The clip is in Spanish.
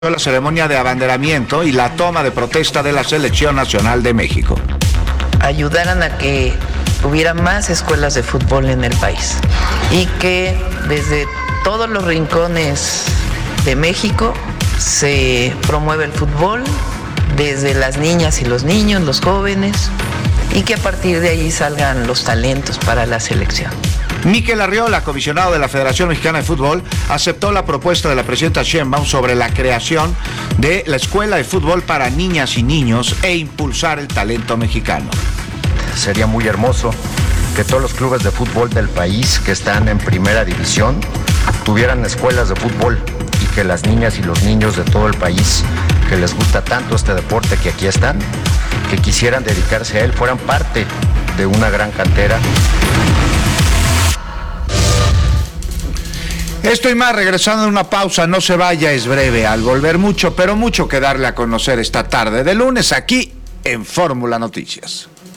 la ceremonia de abanderamiento y la toma de protesta de la Selección Nacional de México. Ayudaran a que hubiera más escuelas de fútbol en el país y que desde todos los rincones de México se promueve el fútbol, desde las niñas y los niños, los jóvenes, y que a partir de ahí salgan los talentos para la selección. Mikel Arriola, comisionado de la Federación Mexicana de Fútbol, aceptó la propuesta de la presidenta Sheinbaum sobre la creación de la Escuela de Fútbol para niñas y niños e impulsar el talento mexicano. Sería muy hermoso que todos los clubes de fútbol del país que están en primera división tuvieran escuelas de fútbol y que las niñas y los niños de todo el país que les gusta tanto este deporte que aquí están, que quisieran dedicarse a él, fueran parte de una gran cantera. Esto y más, regresando de una pausa, no se vaya, es breve. Al volver mucho, pero mucho que darle a conocer esta tarde de lunes aquí en Fórmula Noticias.